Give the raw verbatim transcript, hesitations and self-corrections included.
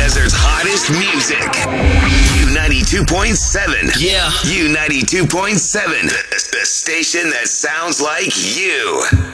Desert's hottest music. U ninety-two point seven. Yeah. U ninety-two point seven. The, the station that sounds like you.